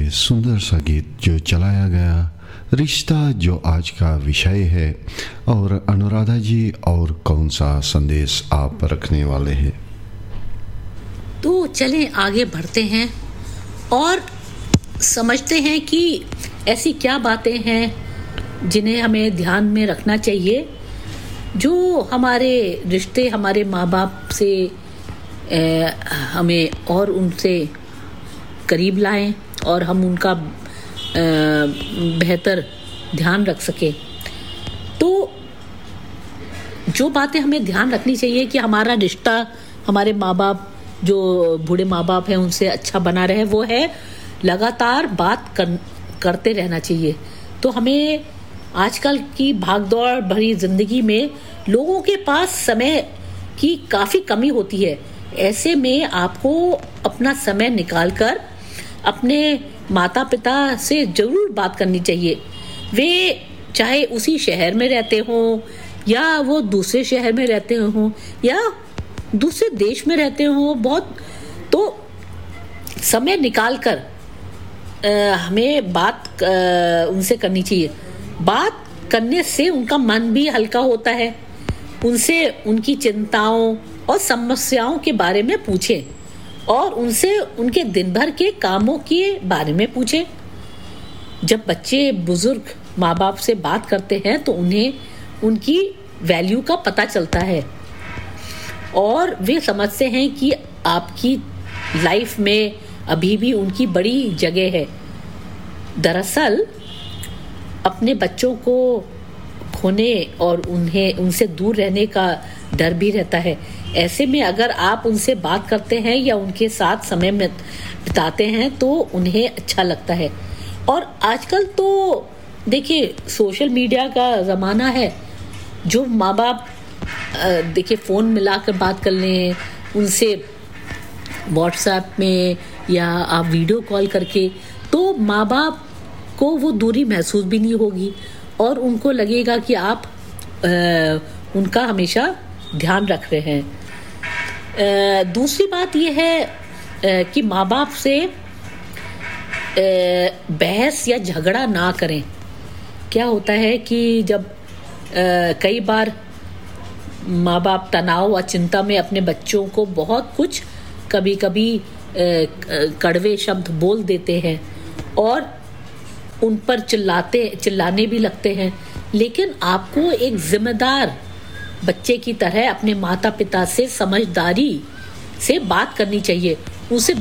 सुंदर सा गीत जो चलाया गया, रिश्ता जो आज का विषय है। और अनुराधा जी, और कौन सा संदेश आप रखने वाले हैं? तो चलें आगे बढ़ते हैं और समझते हैं कि ऐसी क्या बातें हैं जिन्हें हमें ध्यान में रखना चाहिए, जो हमारे रिश्ते हमारे माँ बाप से हमें और उनसे करीब लाएं और हम उनका बेहतर ध्यान रख सकें। तो जो बातें हमें ध्यान रखनी चाहिए कि हमारा रिश्ता हमारे माँ बाप, जो बूढ़े माँ बाप हैं, उनसे अच्छा बना रहे, वो है लगातार बात करते रहना चाहिए। तो हमें आजकल की भागदौड़ भरी ज़िंदगी में लोगों के पास समय की काफ़ी कमी होती है। ऐसे में आपको अपना समय निकालकर अपने माता पिता से ज़रूर बात करनी चाहिए। वे चाहे उसी शहर में रहते हों या वो दूसरे शहर में रहते हों या दूसरे देश में रहते हों, बहुत तो समय निकालकर हमें बात उनसे करनी चाहिए। बात करने से उनका मन भी हल्का होता है। उनसे उनकी चिंताओं और समस्याओं के बारे में पूछें और उनसे उनके दिन भर के कामों के बारे में पूछें। जब बच्चे बुजुर्ग माँ बाप से बात करते हैं तो उन्हें उनकी वैल्यू का पता चलता है और वे समझते हैं कि आपकी लाइफ में अभी भी उनकी बड़ी जगह है। दरअसल अपने बच्चों को खोने और उनसे दूर रहने का डर भी रहता है। ऐसे में अगर आप उनसे बात करते हैं या उनके साथ समय में बिताते हैं तो उन्हें अच्छा लगता है। और आजकल तो देखिए सोशल मीडिया का ज़माना है, जो माँ बाप देखिए फ़ोन मिलाकर बात कर लें उनसे व्हाट्सएप में या आप वीडियो कॉल करके, तो माँ बाप को वो दूरी महसूस भी नहीं होगी और उनको लगेगा कि आप उनका हमेशा ध्यान रख रहे हैं। दूसरी बात यह है कि माँ बाप से बहस या झगड़ा ना करें। क्या होता है कि जब कई बार माँ बाप तनाव और चिंता में अपने बच्चों को बहुत कुछ कभी कभी कड़वे शब्द बोल देते हैं और उन पर चिल्लाने भी लगते हैं। लेकिन आपको एक जिम्मेदार बच्चे की तरह अपने माता पिता से समझदारी से बात करनी चाहिए। उसे